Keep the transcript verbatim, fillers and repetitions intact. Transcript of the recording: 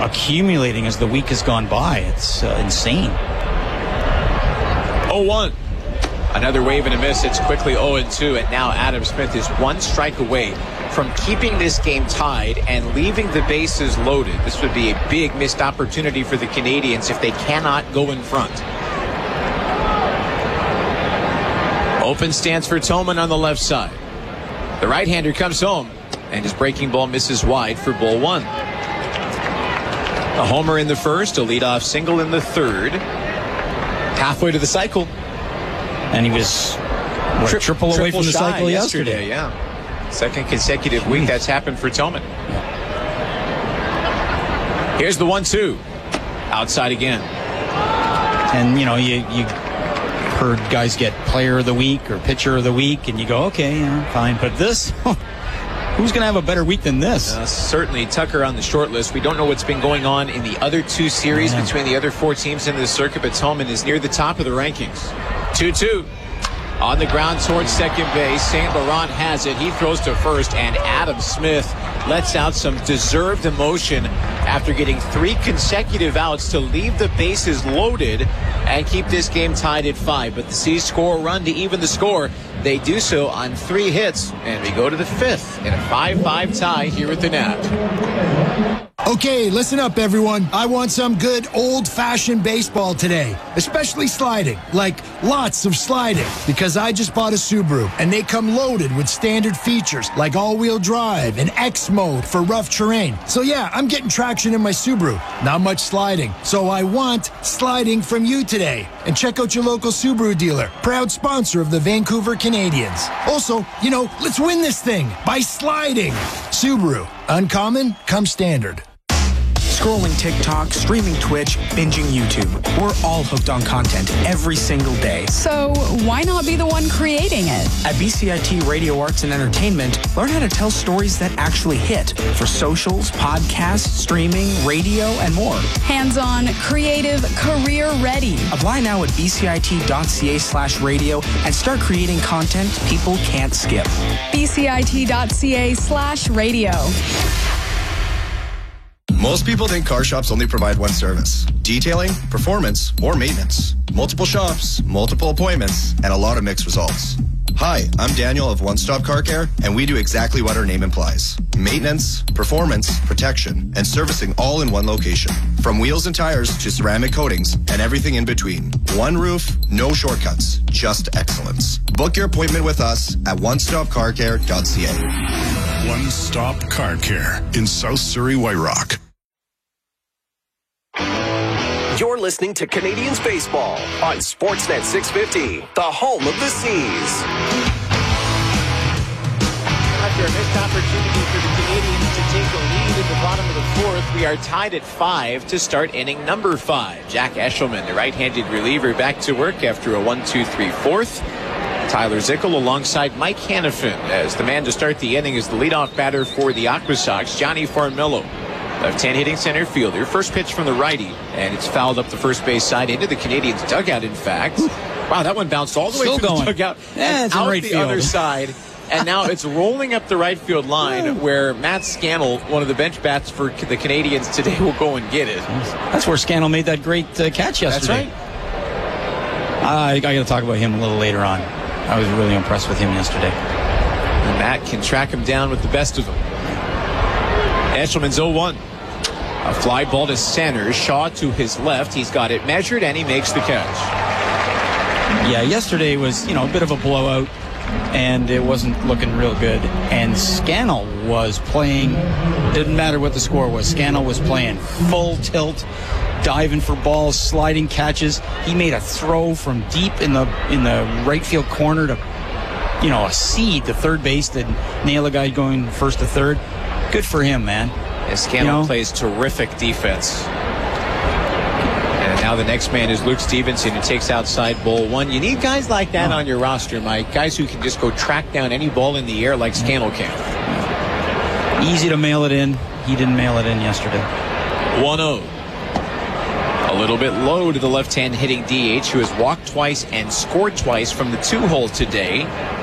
accumulating as the week has gone by. It's uh, insane. oh one. Another wave and a miss. It's quickly oh and two, and now Adam Smith is one strike away from keeping this game tied and leaving the bases loaded. This would be a big missed opportunity for the Canadians if they cannot go in front. Open stance for Tillman on the left side. The right-hander comes home, and his breaking ball misses wide for ball one. A homer in the first, a leadoff single in the third. Halfway to the cycle. And he was what, Tri- triple away triple from the shy cycle yesterday. yesterday. Yeah. Second consecutive week that's happened for Tillman. Yeah. Here's the one two. Outside again. And, you know, you, you heard guys get player of the week or pitcher of the week, and you go, okay, yeah, fine. But this, who's going to have a better week than this? Uh, certainly Tucker on the short list. We don't know what's been going on in the other two series yeah. between the other four teams in this circuit, but Tillman is near the top of the rankings. two two. On the ground towards second base. Saint Laurent has it. He throws to first, and Adam Smith lets out some deserved emotion after getting three consecutive outs to leave the bases loaded and keep this game tied at five. But the Seas score a run to even the score. They do so on three hits, and we go to the fifth in a five five tie here at the Nat. Okay, listen up, everyone. I want some good old-fashioned baseball today, especially sliding, like lots of sliding, because I just bought a Subaru, and they come loaded with standard features like all-wheel drive and X mode for rough terrain. So yeah, I'm getting traction in my Subaru. Not much sliding. So I want sliding from you today. And check out your local Subaru dealer, proud sponsor of the Vancouver Canadians. Also, you know, let's win this thing by sliding. Subaru, uncommon, come standard. Scrolling TikTok, streaming Twitch, binging YouTube. We're all hooked on content every single day. So why not be the one creating it? At B C I T Radio Arts and Entertainment, learn how to tell stories that actually hit for socials, podcasts, streaming, radio, and more. Hands-on, creative, career-ready. Apply now at bcit.ca slash radio and start creating content people can't skip. bcit.ca slash radio. Most people think car shops only provide one service: detailing, performance, or maintenance. Multiple shops, multiple appointments, and a lot of mixed results. Hi, I'm Daniel of One Stop Car Care, and we do exactly what our name implies: maintenance, performance, protection, and servicing all in one location. From wheels and tires to ceramic coatings and everything in between. One roof, no shortcuts, just excellence. Book your appointment with us at one stop car care dot c a. One Stop Car Care in South Surrey, White Rock. You're listening to Canadians Baseball on Sportsnet six fifty, the home of the Seas. After a missed opportunity for the Canadians to take a lead in the bottom of the fourth, we are tied at five to start inning number five. Jack Eshelman, the right-handed reliever, back to work after a one two three fourth. Tyler Zickel alongside Mike Hanifin as the man to start the inning is the leadoff batter for the Aqua Sox, Johnny Farmillo. Left-hand hitting center fielder. First pitch from the righty, and it's fouled up the first base side into the Canadians' dugout, in fact. Wow, that one bounced all the way Still through going. the dugout Yeah, and it's in out right the field. other side. And now it's rolling up the right field line where Matt Scannell, one of the bench bats for the Canadians today, will go and get it. That's where Scannell made that great uh, catch yesterday. That's right. Uh, I got to talk about him a little later on. I was really impressed with him yesterday. And Matt can track him down with the best of them. Eshelman's oh one. A fly ball to center. Shaw to his left. He's got it measured, and he makes the catch. Yeah, yesterday was, you know, a bit of a blowout, and it wasn't looking real good. And Scannell was playing, didn't matter what the score was, Scannell was playing full tilt, diving for balls, sliding catches. He made a throw from deep in the in the right field corner to, you know, a seed to third base to nail a guy going first to third. Good for him, man. And Scannell you know? plays terrific defense. And now the next man is Luke Stevenson, who takes outside ball one. You need guys like that oh. on your roster, Mike. Guys who can just go track down any ball in the air like Scannell can. Easy to mail it in. He didn't mail it in yesterday. one oh. A little bit low to the left-hand hitting D H, who has walked twice and scored twice from the two-hole today.